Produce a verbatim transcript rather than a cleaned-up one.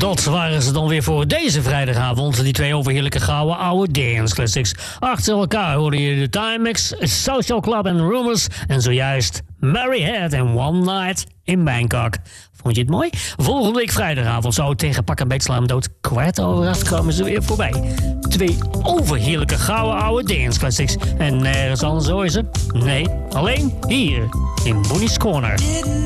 Dat waren ze dan weer voor deze vrijdagavond. Die twee overheerlijke gouden oude dance classics. Achter elkaar hoorde je de Timex, Social Club en Rumors. En zojuist Mary Had and One Night in Bangkok. Vond je het mooi? Volgende week vrijdagavond zou tegen pak een beet slaan dood. Kwart over acht komen ze weer voorbij. Twee overheerlijke gouden oude dance classics. En nergens anders hoor je ze. Nee, alleen hier in Boonies Corner.